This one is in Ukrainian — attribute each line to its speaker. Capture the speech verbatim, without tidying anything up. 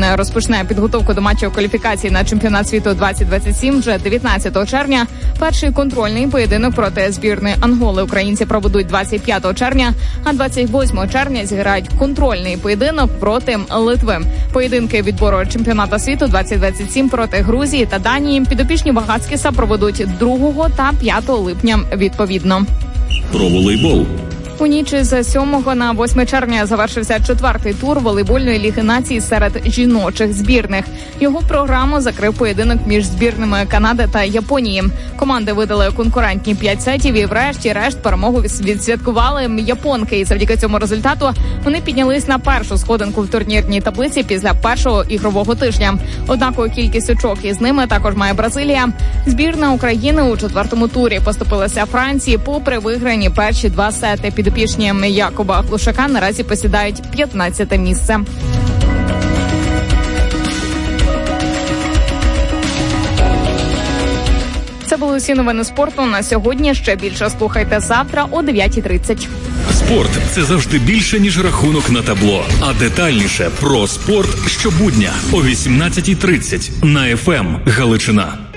Speaker 1: Україна розпочне підготовку до матчів кваліфікації на чемпіонат світу двадцять двадцять сім вже дев'ятнадцятого червня. Перший контрольний поєдинок проти збірної Анголи українці проведуть двадцять п'ятого червня, а двадцять восьмого червня зіграють контрольний поєдинок проти Литви. Поєдинки відбору чемпіонату світу двадцять двадцять сім проти Грузії та Данії підопічні Багацькіса проведуть другого та п'ятого липня відповідно.
Speaker 2: Про волейбол.
Speaker 1: У ніч з сьомого на восьме червня завершився четвертий тур волейбольної ліги націй серед жіночих збірних. Його програму закрив поєдинок між збірними Канади та Японії. Команди видали конкурентні п'ять сетів і врешті-решт перемогу відсвяткували японки. І завдяки цьому результату вони піднялись на першу сходинку в турнірній таблиці після першого ігрового тижня. Однакову кількість очок із ними також має Бразилія. Збірна України у четвертому турі поступилася Франції попри виграні перші два сети. Підопічні Якуба Глушака наразі посідають п'ятнадцяте місце. Це були усі новини спорту на сьогодні. Ще більше слухайте завтра о дев'ятій тридцять.
Speaker 2: Спорт – це завжди більше, ніж рахунок на табло. А детальніше про спорт щобудня о вісімнадцятій тридцять на еф ем Галичина.